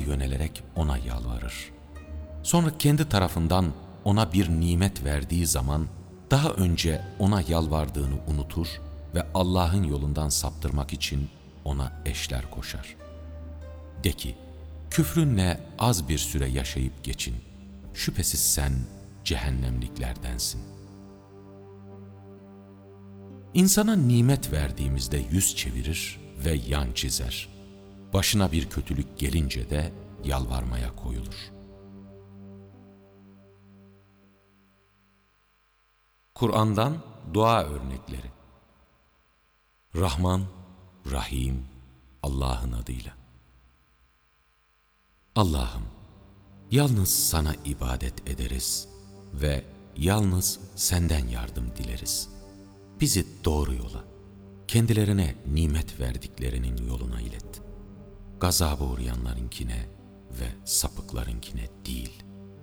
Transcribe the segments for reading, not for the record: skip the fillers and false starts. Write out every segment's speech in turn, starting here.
yönelerek ona yalvarır. Sonra kendi tarafından ona bir nimet verdiği zaman daha önce ona yalvardığını unutur ve Allah'ın yolundan saptırmak için ona eşler koşar. De ki, küfrünle az bir süre yaşayıp geçin. Şüphesiz sen cehennemliklerdensin. İnsana nimet verdiğimizde yüz çevirir ve yan çizer. Başına bir kötülük gelince de yalvarmaya koyulur. Kur'an'dan dua örnekleri. Rahman, Rahim, Allah'ın adıyla. Allah'ım, yalnız sana ibadet ederiz ve yalnız senden yardım dileriz. Bizi doğru yola, kendilerine nimet verdiklerinin yoluna ilet. Gazaba uğrayanlarınkine ve sapıklarınkine değil.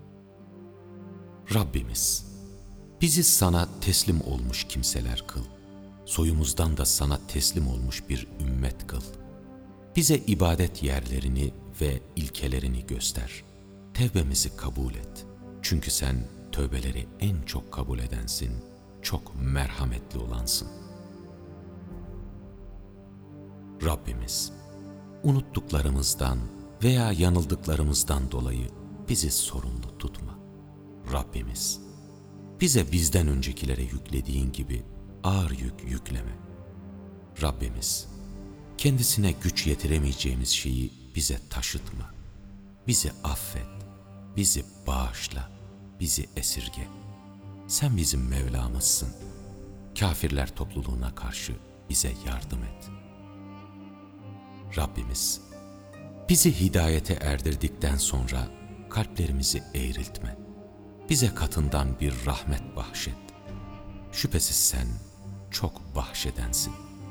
Rabbimiz, bizi sana teslim olmuş kimseler kıl. Soyumuzdan da sana teslim olmuş bir ümmet kıl. Bize ibadet yerlerini ve ilkelerini göster. Tevbemizi kabul et. Çünkü sen tövbeleri en çok kabul edensin, çok merhametli olansın. Rabbimiz, unuttuklarımızdan veya yanıldıklarımızdan dolayı bizi sorumlu tutma. Rabbimiz, bize bizden öncekilere yüklediğin gibi ağır yük yükleme. Rabbimiz, kendisine güç yetiremeyeceğimiz şeyi bize taşıtma. Bizi affet, bizi bağışla, bizi esirge. Sen bizim Mevlamızsın. Kafirler topluluğuna karşı bize yardım et. Rabbimiz, bizi hidayete erdirdikten sonra kalplerimizi eğriltme. Bize katından bir rahmet bahşet. Şüphesiz sen çok bahşedensin.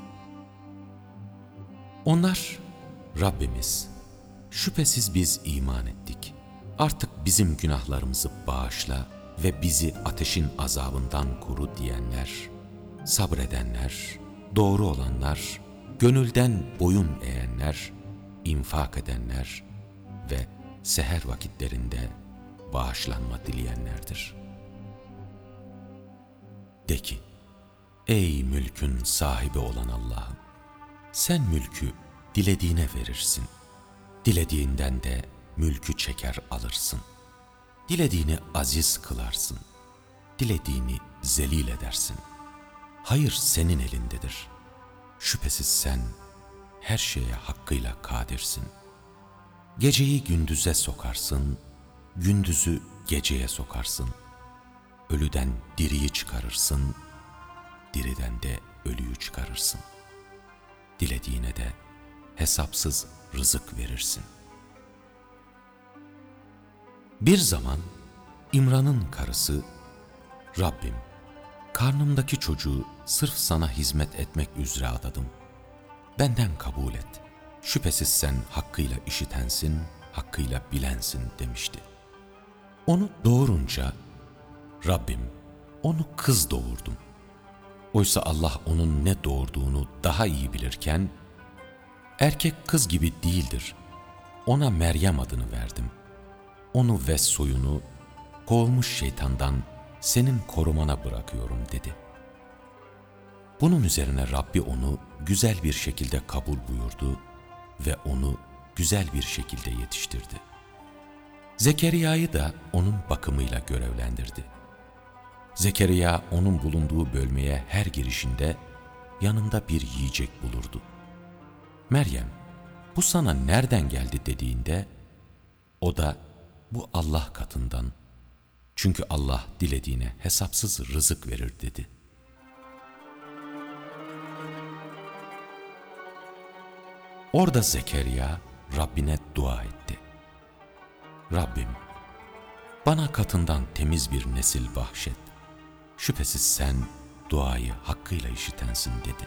Onlar, Rabbimiz, şüphesiz biz iman ettik. Artık bizim günahlarımızı bağışla ve bizi ateşin azabından koru diyenler, sabredenler, doğru olanlar, gönülden boyun eğenler, infak edenler ve seher vakitlerinde bağışlanma dileyenlerdir. De ki, ey mülkün sahibi olan Allah'ım, sen mülkü dilediğine verirsin. Dilediğinden de mülkü çeker alırsın. Dilediğini aziz kılarsın. Dilediğini zelil edersin. Hayır senin elindedir. Şüphesiz sen her şeye hakkıyla kadirsin. Geceyi gündüze sokarsın, gündüzü geceye sokarsın. Ölüden diriyi çıkarırsın, diriden de ölüyü çıkarırsın. Dilediğine de hesapsız rızık verirsin. Bir zaman İmran'ın karısı, Rabbim, karnımdaki çocuğu sırf sana hizmet etmek üzere adadım. Benden kabul et. Şüphesiz sen hakkıyla işitensin, hakkıyla bilensin demişti. Onu doğurunca, Rabbim, onu kız doğurdum. Oysa Allah onun ne doğurduğunu daha iyi bilirken, erkek kız gibi değildir. Ona Meryem adını verdim. Onu ve soyunu kovulmuş şeytandan senin korumana bırakıyorum dedi. Bunun üzerine Rabbi onu güzel bir şekilde kabul buyurdu ve onu güzel bir şekilde yetiştirdi. Zekeriya'yı da onun bakımıyla görevlendirdi. Zekeriya onun bulunduğu bölmeye her girişinde yanında bir yiyecek bulurdu. Meryem, bu sana nereden geldi dediğinde, o da bu Allah katından, çünkü Allah dilediğine hesapsız rızık verir dedi. Orada Zekeriya Rabbine dua etti. Rabbim, bana katından temiz bir nesil bahşet. Şüphesiz sen duayı hakkıyla işitensin dedi.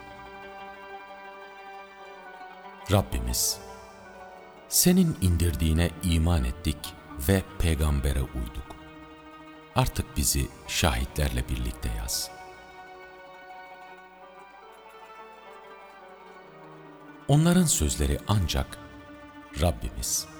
Rabbimiz, senin indirdiğine iman ettik ve peygambere uyduk. Artık bizi şahitlerle birlikte yaz. Onların sözleri ancak Rabbimiz,